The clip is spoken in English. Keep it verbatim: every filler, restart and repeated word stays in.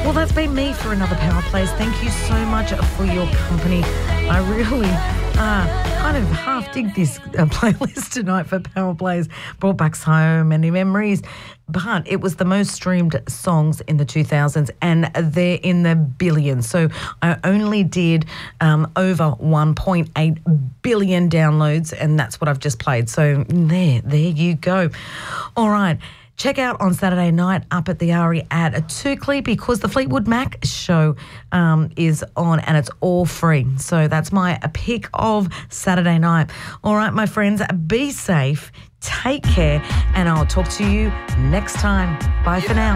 Well, that's been me for another Power Plays. Thank you so much for your company. I really uh, kind of half dig this uh, playlist tonight for Power Plays. Brought back so many memories. But it was the most streamed songs in the two thousands, and they're in the billions. So I only did um, over one point eight billion downloads, and that's what I've just played. So there, there you go. All right. Check out on Saturday night up at the Ari at Toukley, because the Fleetwood Mac show um, is on and it's all free. So that's my pick of Saturday night. All right, my friends, be safe, take care, and I'll talk to you next time. Bye for now.